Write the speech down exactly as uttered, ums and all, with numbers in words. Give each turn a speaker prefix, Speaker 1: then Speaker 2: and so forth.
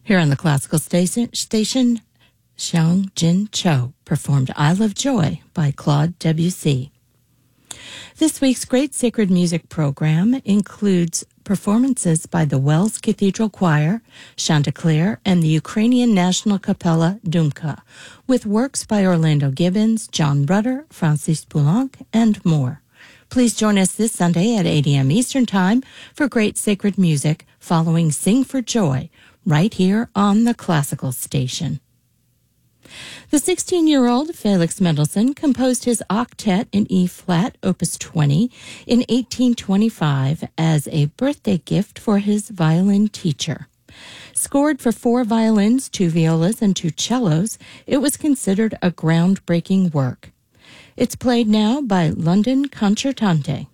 Speaker 1: Here on the classical station, station Xiang Jin Cho performed I Love Joy by Claude Debussy. This week's Great Sacred Music program includes performances by the Wells Cathedral Choir, Chanticleer, and the Ukrainian National Capella Dumka, with works by Orlando Gibbons, John Rutter, Francis Poulenc, and more. Please join us this Sunday at eight a.m. Eastern Time for Great Sacred Music following Sing for Joy, right here on the Classical Station. The sixteen-year-old Felix Mendelssohn composed his octet in E-flat, Opus twenty, in eighteen twenty-five as a birthday gift for his violin teacher. Scored for four violins, two violas, and two cellos, it was considered a groundbreaking work. It's played now by London Concertante.